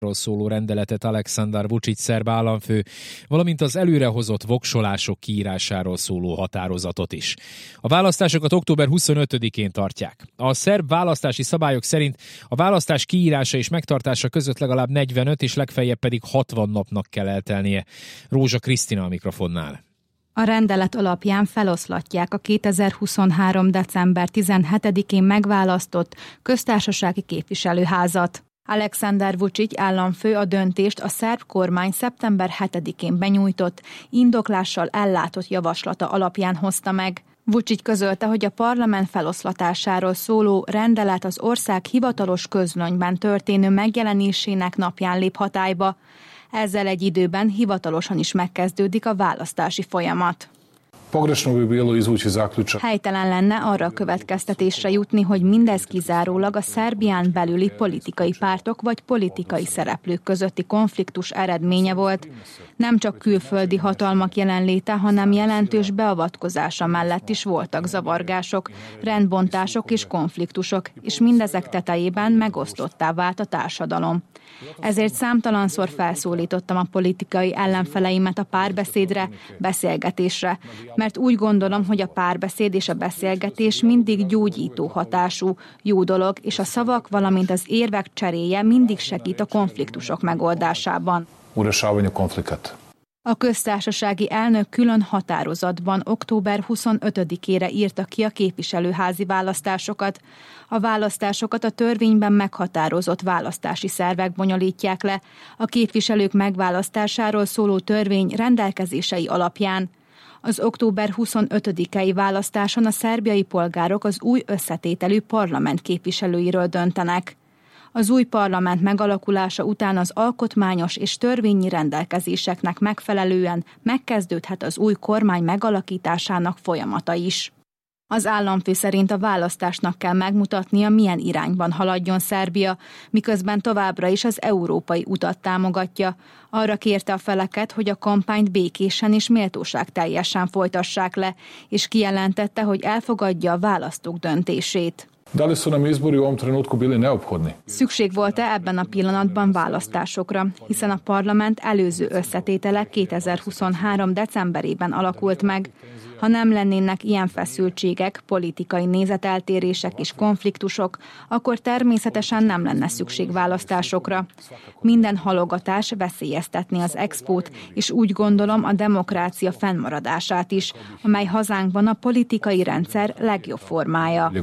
szóló rendeletet Aleksandar Vučić szerb államfő, valamint az előrehozott voksolások kiírásáról szóló határozatot is. A választásokat október 25-én tartják. A szerb választási szabályok szerint a választás kiírása és megtartása között legalább 45 és legfeljebb pedig 60 napnak kell eltelnie. Rózsa Krisztina a mikrofonnál. A rendelet alapján feloszlatják a 2023. december 17-én megválasztott köztársasági képviselőházat. Aleksandar Vučić államfő a döntést a szerb kormány szeptember 7-én benyújtott, indoklással ellátott javaslata alapján hozta meg. Vučić közölte, hogy a parlament feloszlatásáról szóló rendelet az ország hivatalos közlönyben történő megjelenésének napján lép hatályba. Ezzel egy időben hivatalosan is megkezdődik a választási folyamat. Helytelen lenne arra a következtetésre jutni, hogy mindez kizárólag a Szerbián belüli politikai pártok vagy politikai szereplők közötti konfliktus eredménye volt. Nem csak külföldi hatalmak jelenléte, hanem jelentős beavatkozása mellett is voltak zavargások, rendbontások és konfliktusok, és mindezek tetejében megosztottá vált a társadalom. Ezért számtalanszor felszólítottam a politikai ellenfeleimet a párbeszédre, beszélgetésre, mert úgy gondolom, hogy a párbeszéd és a beszélgetés mindig gyógyító hatású, jó dolog, és a szavak, valamint az érvek cseréje mindig segít a konfliktusok megoldásában. A köztársasági elnök külön határozatban október 25-ére írta ki a képviselőházi választásokat. A választásokat a törvényben meghatározott választási szervek bonyolítják le, a képviselők megválasztásáról szóló törvény rendelkezései alapján. Az október 25-i választáson a szerbiai polgárok az új összetételű parlament képviselőiről döntenek. Az új parlament megalakulása után az alkotmányos és törvényi rendelkezéseknek megfelelően megkezdődhet az új kormány megalakításának folyamata is. Az államfő szerint a választásnak kell megmutatnia, milyen irányban haladjon Szerbia, miközben továbbra is az európai utat támogatja. Arra kérte a feleket, hogy a kampányt békésen és méltóságteljesen folytassák le, és kijelentette, hogy elfogadja a választók döntését. Szükség volt-e ebben a pillanatban választásokra, hiszen a parlament előző összetétele 2023. decemberében alakult meg. Ha nem lennének ilyen feszültségek, politikai nézeteltérések és konfliktusok, akkor természetesen nem lenne szükség választásokra. Minden halogatás veszélyeztetné az expót, és úgy gondolom a demokrácia fennmaradását is, amely hazánkban a politikai rendszer legjobb formája.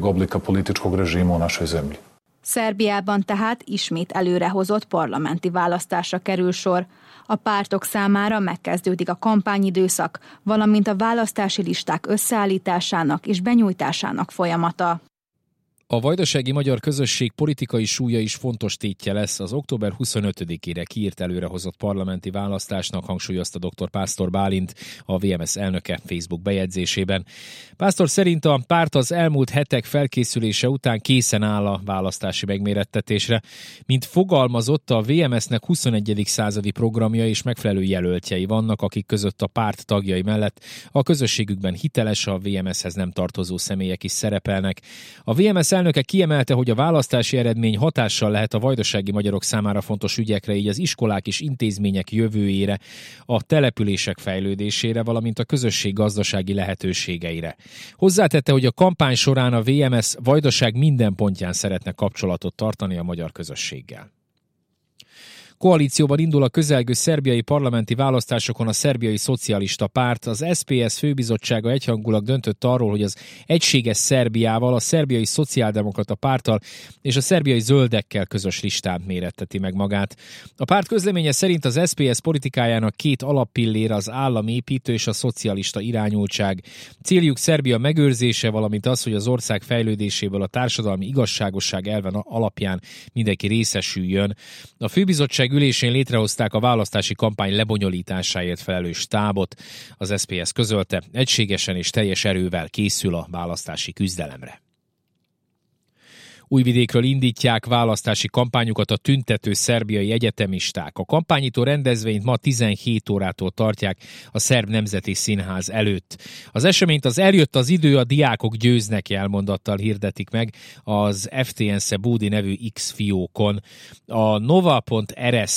Szerbiában tehát ismét előrehozott parlamenti választásra kerül sor. A pártok számára megkezdődik a kampányidőszak, valamint a választási listák összeállításának és benyújtásának folyamata. A vajdasági magyar közösség politikai súlya is fontos tétje lesz az október 25-ére kiírt előrehozott parlamenti választásnak, hangsúlyozta dr. Pásztor Bálint, a VMS elnöke Facebook bejegyzésében. Pásztor szerint a párt az elmúlt hetek felkészülése után készen áll a választási megmérettetésre. Mint fogalmazott, a VMS-nek 21. századi programja és megfelelő jelöltjei vannak, akik között a párt tagjai mellett a közösségükben hiteles, a VMS-hez nem tartozó személyek is szerepelnek. A VMS elnöke kiemelte, hogy a választási eredmény hatással lehet a vajdasági magyarok számára fontos ügyekre, így az iskolák és intézmények jövőjére, a települések fejlődésére, valamint a közösség gazdasági lehetőségeire. Hozzátette, hogy a kampány során a VMS Vajdaság minden pontján szeretne kapcsolatot tartani a magyar közösséggel. Koalícióban indul a közelgő szerbiai parlamenti választásokon a szerbiai szocialista párt. Az SPS főbizottsága egyhangulag döntött arról, hogy az egységes Szerbiával, a szerbiai szociáldemokrata párttal és a szerbiai zöldekkel közös listán méretteti meg magát. A párt közleménye szerint az SPS politikájának két alappillér az államépítő és a szocialista irányultság. Céljuk Szerbia megőrzése, valamint az, hogy az ország fejlődéséből a társadalmi igazságosság elven alapján mindenki részesüljön. A főbizottság ülésén létrehozták a választási kampány lebonyolításáért felelős stábot. Az SPS közölte, egységesen és teljes erővel készül a választási küzdelemre. Újvidékről indítják választási kampányukat a tüntető szerbiai egyetemisták. A kampányító rendezvényt ma 17 órától tartják a Szerb Nemzeti Színház előtt. Az eseményt az Eljött az idő, a diákok győznek jelmondattal hirdetik meg az FTNSE Búdi nevű X fiókon. A nova.rs